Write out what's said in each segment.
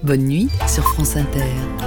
Bonne nuit sur France Inter.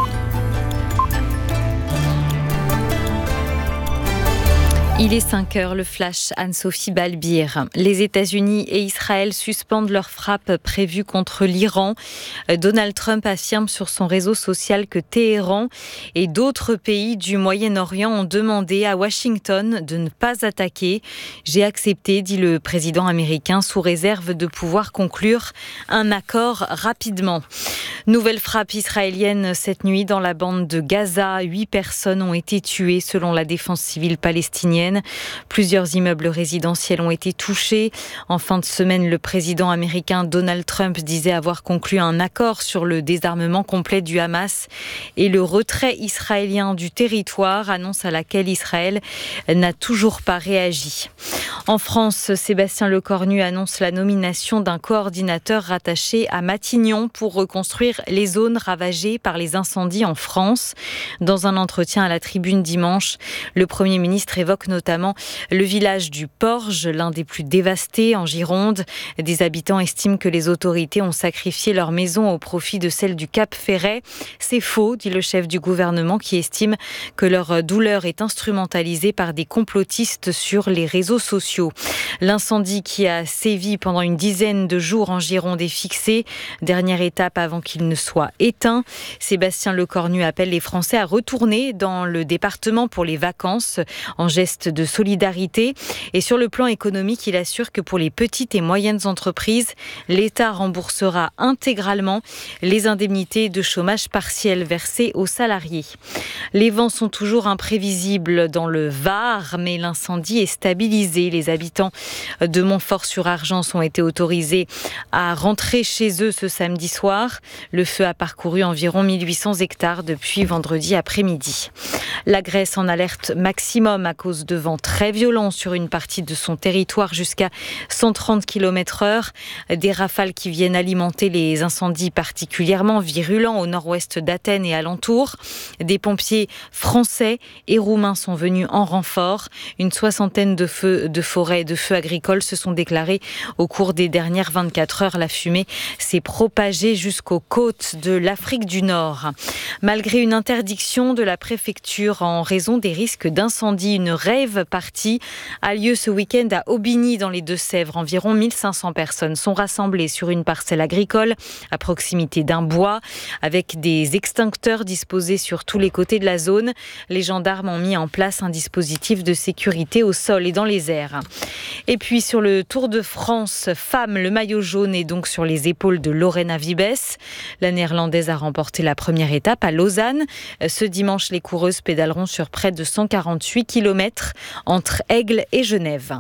Il est 5h, le flash Anne-Sophie Balbir. Les États-Unis et Israël suspendent leurs frappes prévues contre l'Iran. Donald Trump affirme sur son réseau social que Téhéran et d'autres pays du Moyen-Orient ont demandé à Washington de ne pas attaquer. J'ai accepté, dit le président américain, sous réserve de pouvoir conclure un accord rapidement. Nouvelle frappe israélienne cette nuit dans la bande de Gaza. 8 personnes ont été tuées selon la défense civile palestinienne. Plusieurs immeubles résidentiels ont été touchés. En fin de semaine, le président américain Donald Trump disait avoir conclu un accord sur le désarmement complet du Hamas et le retrait israélien du territoire, annonce à laquelle Israël n'a toujours pas réagi. En France, Sébastien Lecornu annonce la nomination d'un coordinateur rattaché à Matignon pour reconstruire les zones ravagées par les incendies en France. Dans un entretien à la Tribune dimanche, le Premier ministre évoque notamment le village du Porge, l'un des plus dévastés en Gironde. Des habitants estiment que les autorités ont sacrifié leur maison au profit de celle du Cap Ferret. C'est faux, dit le chef du gouvernement, qui estime que leur douleur est instrumentalisée par des complotistes sur les réseaux sociaux. L'incendie qui a sévi pendant une dizaine de jours en Gironde est fixé. Dernière étape avant qu'il ne soit éteint. Sébastien Lecornu appelle les Français à retourner dans le département pour les vacances en geste de solidarité. Et sur le plan économique, il assure que pour les petites et moyennes entreprises, l'État remboursera intégralement les indemnités de chômage partiel versées aux salariés. Les vents sont toujours imprévisibles dans le Var, mais l'incendie est stabilisé. Les habitants de Montfort-sur-Argence ont été autorisés à rentrer chez eux ce samedi soir. Le feu a parcouru environ 1800 hectares depuis vendredi après-midi. La Grèce en alerte maximum à cause de vents très violents sur une partie de son territoire jusqu'à 130 km/h. Des rafales qui viennent alimenter les incendies particulièrement virulents au nord-ouest d'Athènes et alentours. Des pompiers français et roumains sont venus en renfort. Une soixantaine de feux de forêt et de feux agricoles se sont déclarés au cours des dernières 24 heures. La fumée s'est propagée jusqu'aux côtes de l'Afrique du Nord. Malgré une interdiction de la préfecture en raison des risques d'incendie, une rave party a lieu ce week-end à Aubigny dans les Deux-Sèvres. Environ 1500 personnes sont rassemblées sur une parcelle agricole à proximité d'un bois avec des extincteurs disposés sur tous les côtés de la zone. Les gendarmes ont mis en place un dispositif de sécurité au sol et dans les airs. Et puis sur le Tour de France femmes, le maillot jaune est donc sur les épaules de Lorena Wiebes. La néerlandaise a remporté la première étape à Lausanne. Ce dimanche, les coureuses pédaleront sur près de 148 km entre Aigle et Genève.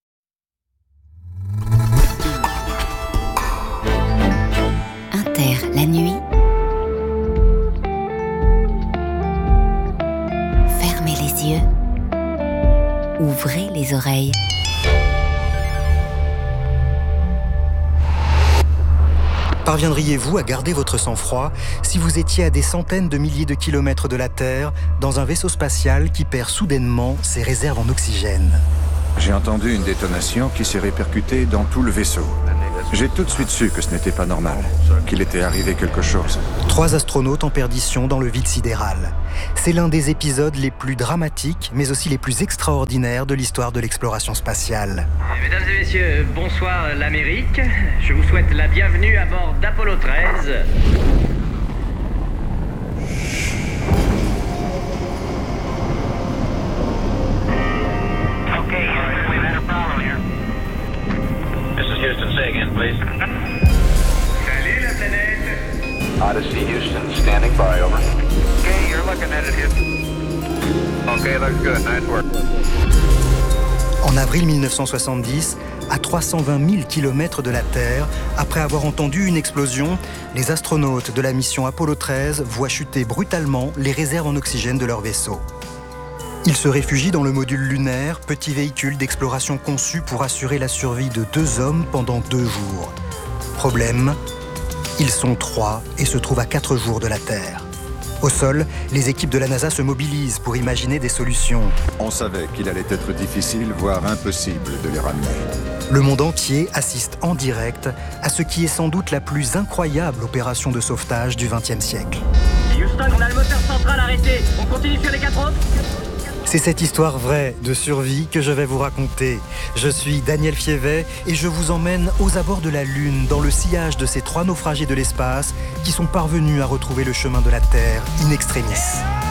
Inter, la nuit. Fermez les yeux. Ouvrez les oreilles. Parviendriez-vous à garder votre sang-froid si vous étiez à des centaines de milliers de kilomètres de la Terre, dans un vaisseau spatial qui perd soudainement ses réserves en oxygène ? J'ai entendu une détonation qui s'est répercutée dans tout le vaisseau. J'ai tout de suite su que ce n'était pas normal, qu'il était arrivé quelque chose. 3 astronautes en perdition dans le vide sidéral. C'est l'un des épisodes les plus dramatiques, mais aussi les plus extraordinaires de l'histoire de l'exploration spatiale. Mesdames et messieurs, bonsoir l'Amérique. Je vous souhaite la bienvenue à bord d'Apollo 13. Okay, we've had a problem here. This is Houston, say again, please. Salut la planète. Odyssey, Houston, standing by, over. Okay, you're looking at it, Houston. Okay, looks good, nice work. En avril 1970, à 320 000 km de la Terre, après avoir entendu une explosion, les astronautes de la mission Apollo 13 voient chuter brutalement les réserves en oxygène de leur vaisseau. Ils se réfugient dans le module lunaire, petit véhicule d'exploration conçu pour assurer la survie de 2 hommes pendant 2 jours. Problème, ils sont 3 et se trouvent à 4 jours de la Terre. Au sol, les équipes de la NASA se mobilisent pour imaginer des solutions. On savait qu'il allait être difficile, voire impossible de les ramener. Le monde entier assiste en direct à ce qui est sans doute la plus incroyable opération de sauvetage du XXe siècle. Houston, on a le moteur central arrêté. On continue sur les 4 autres. C'est cette histoire vraie de survie que je vais vous raconter. Je suis Daniel Fievet et je vous emmène aux abords de la Lune, dans le sillage de ces 3 naufragés de l'espace qui sont parvenus à retrouver le chemin de la Terre in extremis.